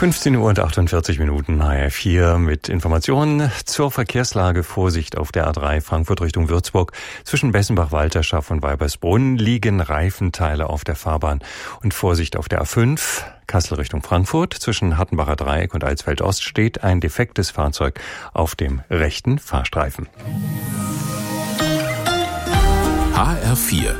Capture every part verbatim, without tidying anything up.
fünfzehn Uhr und achtundvierzig Minuten, H R vier mit Informationen zur Verkehrslage. Vorsicht auf der A drei Frankfurt Richtung Würzburg. Zwischen Bessenbach-Walterschaft und Weibersbrunn liegen Reifenteile auf der Fahrbahn. Und Vorsicht auf der A fünf Kassel Richtung Frankfurt. Zwischen Hattenbacher Dreieck und Alsfeld-Ost steht ein defektes Fahrzeug auf dem rechten Fahrstreifen. H R vier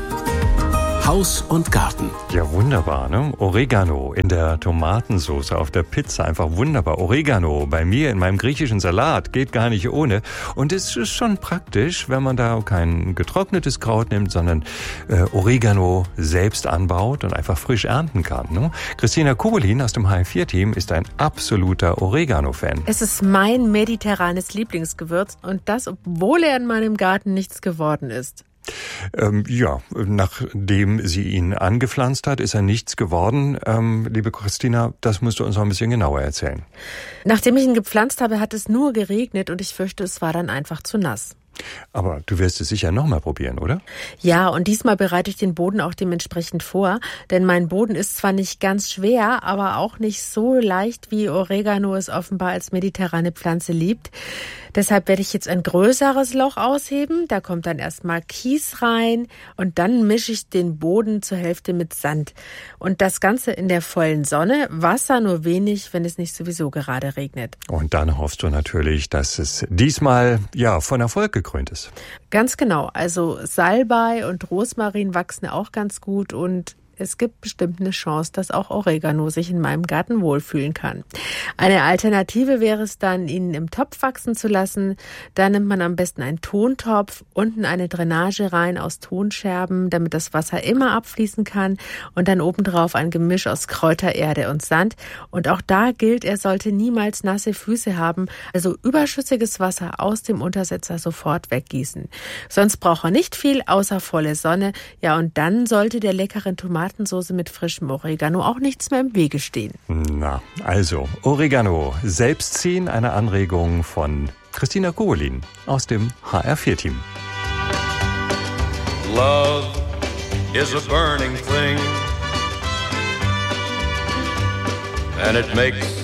Haus und Garten. Ja, wunderbar, ne? Oregano in der Tomatensauce, auf der Pizza, einfach wunderbar. Oregano bei mir in meinem griechischen Salat geht gar nicht ohne. Und es ist schon praktisch, wenn man da kein getrocknetes Kraut nimmt, sondern äh, Oregano selbst anbaut und einfach frisch ernten kann. Ne? Christina Kowalin aus dem H R vier Team ist ein absoluter Oregano-Fan. Es ist mein mediterranes Lieblingsgewürz und das, obwohl er in meinem Garten nichts geworden ist. Ähm, ja, nachdem sie ihn angepflanzt hat, ist er nichts geworden. Ähm, liebe Christina, das musst du uns noch ein bisschen genauer erzählen. Nachdem ich ihn gepflanzt habe, hat es nur geregnet und ich fürchte, es war dann einfach zu nass. Aber du wirst es sicher nochmal probieren, oder? Ja, und diesmal bereite ich den Boden auch dementsprechend vor, denn mein Boden ist zwar nicht ganz schwer, aber auch nicht so leicht, wie Oregano es offenbar als mediterrane Pflanze liebt. Deshalb werde ich jetzt ein größeres Loch ausheben, da kommt dann erstmal Kies rein und dann mische ich den Boden zur Hälfte mit Sand. Und das Ganze in der vollen Sonne, Wasser nur wenig, wenn es nicht sowieso gerade regnet. Und dann hoffst du natürlich, dass es diesmal ja von Erfolg gekrönt ist. Ganz genau, also Salbei und Rosmarin wachsen auch ganz gut und es gibt bestimmt eine Chance, dass auch Oregano sich in meinem Garten wohlfühlen kann. Eine Alternative wäre es dann, ihn im Topf wachsen zu lassen. Da nimmt man am besten einen Tontopf, unten eine Drainage rein aus Tonscherben, damit das Wasser immer abfließen kann und dann obendrauf ein Gemisch aus Kräutererde und Sand. Und auch da gilt, er sollte niemals nasse Füße haben, also überschüssiges Wasser aus dem Untersetzer sofort weggießen. Sonst braucht er nicht viel, außer volle Sonne. Ja, und dann sollte der leckeren Tomaten Tomatensauce mit frischem Oregano auch nichts mehr im Wege stehen. Na, also Oregano selbst ziehen, eine Anregung von Christina Kowalin aus dem H R vier Team. Love is a burning thing and it makes